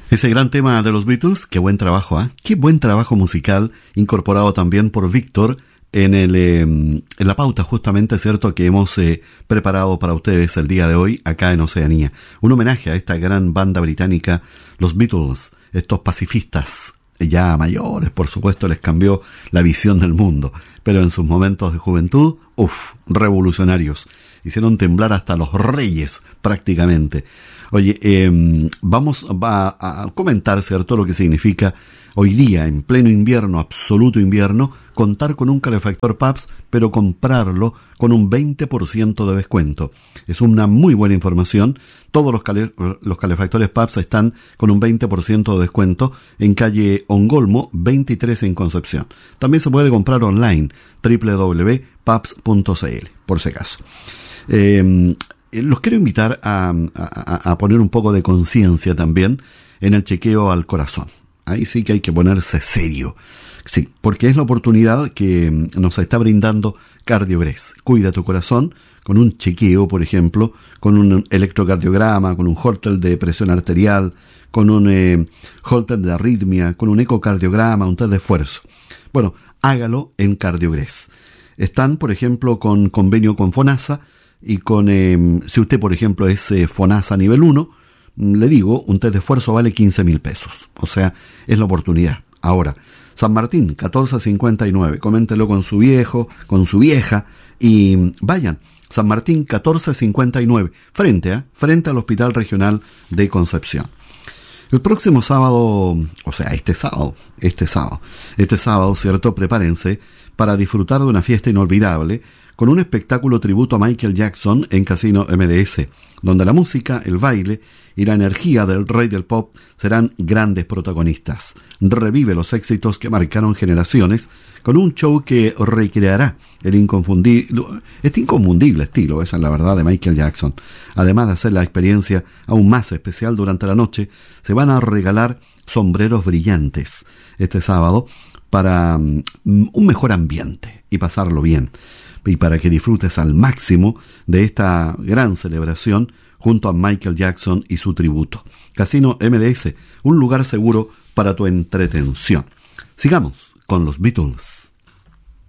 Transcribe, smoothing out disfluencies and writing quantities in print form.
Ese gran tema de los Beatles, qué buen trabajo, ¿eh? Qué buen trabajo musical, incorporado también por Víctor en la pauta justamente, cierto, que hemos preparado para ustedes el día de hoy acá en Oceanía. Un homenaje a esta gran banda británica, los Beatles, estos pacifistas, ya mayores, por supuesto, les cambió la visión del mundo, pero en sus momentos de juventud, revolucionarios. Hicieron temblar hasta los reyes, prácticamente. Oye, vamos a comentar, ¿cierto?, lo que significa hoy día, en pleno invierno, absoluto invierno, contar con un calefactor Pabst, pero comprarlo con un 20% de descuento. Es una muy buena información. Todos los calefactores Pabst están con un 20% de descuento en calle Ongolmo 23 en Concepción. También se puede comprar online, www.pabst.cl, por si acaso. Los quiero invitar a poner un poco de conciencia también en el chequeo al corazón. Ahí sí que hay que ponerse serio. Sí, porque es la oportunidad que nos está brindando CardioGress. Cuida tu corazón con un chequeo, por ejemplo, con un electrocardiograma, con un Holter de presión arterial, con un Holter de arritmia, con un ecocardiograma, un test de esfuerzo. Bueno, hágalo en CardioGress. Están, por ejemplo, con convenio con FONASA y si usted, por ejemplo, es FONASA nivel 1, le digo, un test de esfuerzo vale 15.000 pesos. O sea, es la oportunidad. Ahora, San Martín, 1459. Coméntelo con su viejo, con su vieja y vayan. San Martín, 1459. Frente al Hospital Regional de Concepción. El próximo sábado, o sea, este sábado, ¿cierto? Prepárense para disfrutar de una fiesta inolvidable con un espectáculo tributo a Michael Jackson en Casino MDS, donde la música, el baile y la energía del rey del pop serán grandes protagonistas. Revive los éxitos que marcaron generaciones con un show que recreará este inconfundible estilo, esa es la verdad, de Michael Jackson. Además de hacer la experiencia aún más especial durante la noche, se van a regalar sombreros brillantes este sábado para un mejor ambiente y pasarlo bien, y para que disfrutes al máximo de esta gran celebración junto a Michael Jackson y su tributo. Casino MDS, un lugar seguro para tu entretención. Sigamos con los Beatles.